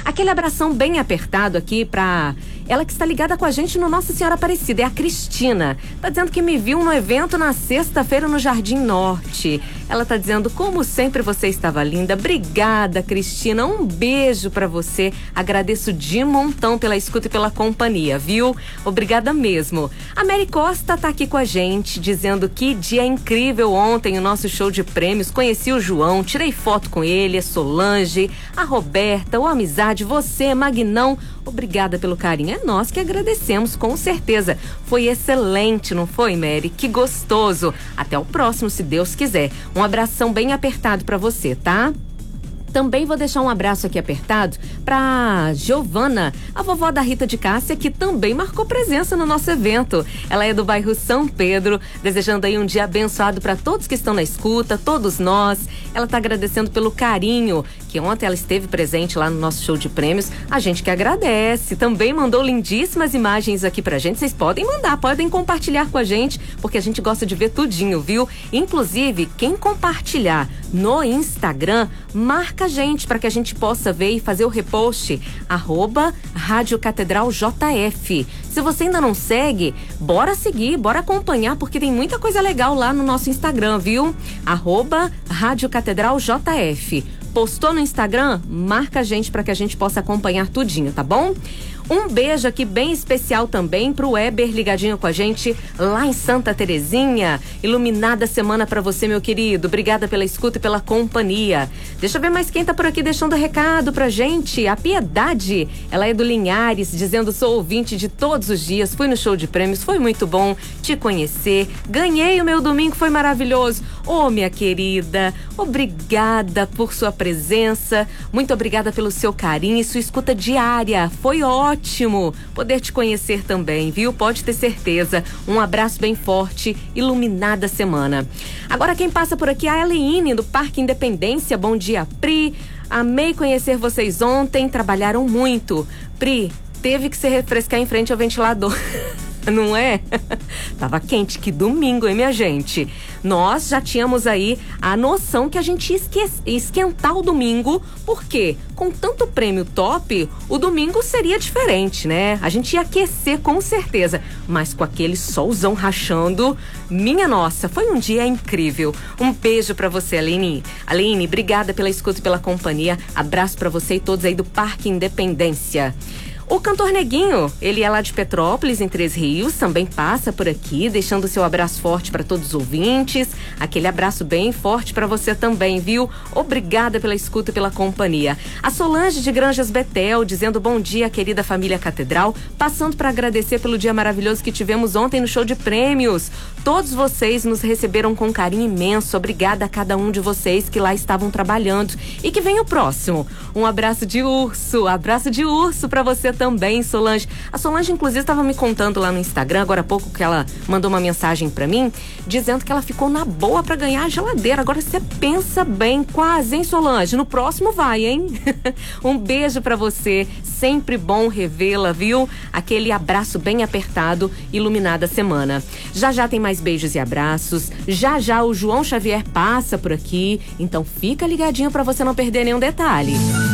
Aquele abração bem apertado aqui pra ela que está ligada com a gente no Nossa Senhora Aparecida, é a Cristina. Tá dizendo que me viu no evento na sexta-feira no Jardim Norte. Ela tá dizendo, como sempre você estava linda. Obrigada, Cristina. Um beijo pra você. Agradeço de montão pela escuta e pela companhia, viu? Obrigada mesmo. A Mary Costa tá aqui com a gente, dizendo que dia incrível ontem o nosso show de prêmios. Conheci o João, tirei foto com ele, a Solange, a Roberta, o Amizade, você, Magnão. Obrigada pelo carinho. É nós que agradecemos, com certeza. Foi excelente, não foi, Mary? Que gostoso. Até o próximo, se Deus quiser. Um abração bem apertado pra você, tá? Também vou deixar um abraço aqui apertado pra Giovana, a vovó da Rita de Cássia, que também marcou presença no nosso evento. Ela é do bairro São Pedro, desejando aí um dia abençoado para todos que estão na escuta, todos nós. Ela tá agradecendo pelo carinho, que ontem ela esteve presente lá no nosso show de prêmios. A gente que agradece. Também mandou lindíssimas imagens aqui pra gente. Vocês podem mandar, podem compartilhar com a gente, porque a gente gosta de ver tudinho, viu? Inclusive, quem compartilhar no Instagram, marca a gente para que a gente possa ver e fazer o repost, @Rádio Catedral JF. Se você ainda não segue, bora seguir, bora acompanhar, porque tem muita coisa legal lá no nosso Instagram, viu? @Rádio Catedral JF. Postou no Instagram? Marca a gente para que a gente possa acompanhar tudinho, tá bom? Um beijo aqui bem especial também pro Weber, ligadinho com a gente lá em Santa Terezinha. Iluminada semana pra você, meu querido. Obrigada pela escuta e pela companhia. Deixa eu ver mais quem tá por aqui deixando recado pra gente. A Piedade, ela é do Linhares, dizendo: sou ouvinte de todos os dias, fui no show de prêmios, foi muito bom te conhecer. Ganhei o meu domingo, foi maravilhoso. Ô, minha querida, obrigada por sua presença. Muito obrigada pelo seu carinho e sua escuta diária. Foi ótimo poder te conhecer também, viu? Pode ter certeza. Um abraço bem forte, iluminada semana. Agora quem passa por aqui é a Eleine, do Parque Independência. Bom dia, Pri. Amei conhecer vocês ontem, trabalharam muito. Pri, teve que se refrescar em frente ao ventilador. Não é? Tava quente, que domingo, hein, minha gente? Nós já tínhamos aí a noção que a gente ia esquentar o domingo, porque com tanto prêmio top, o domingo seria diferente, né? A gente ia aquecer com certeza, mas com aquele solzão rachando, minha nossa, foi um dia incrível. Um beijo pra você, Aline. Aline, obrigada pela escuta e pela companhia. Abraço pra você e todos aí do Parque Independência. O cantor Neguinho, ele é lá de Petrópolis, em Três Rios, também passa por aqui, deixando seu abraço forte para todos os ouvintes. Aquele abraço bem forte para você também, viu? Obrigada pela escuta e pela companhia. A Solange de Granjas Betel, dizendo bom dia, querida família Catedral, passando para agradecer pelo dia maravilhoso que tivemos ontem no show de prêmios. Todos vocês nos receberam com carinho imenso. Obrigada a cada um de vocês que lá estavam trabalhando. E que vem o próximo. Um abraço de urso para você também, Solange. A Solange, inclusive, estava me contando lá no Instagram, agora há pouco, que ela mandou uma mensagem pra mim, dizendo que ela ficou na boa pra ganhar a geladeira. Agora você pensa bem, quase, hein, Solange? No próximo vai, hein? Um beijo pra você, sempre bom revê-la, viu? Aquele abraço bem apertado, iluminada semana. Já já tem mais beijos e abraços, já já o João Xavier passa por aqui, então fica ligadinho pra você não perder nenhum detalhe.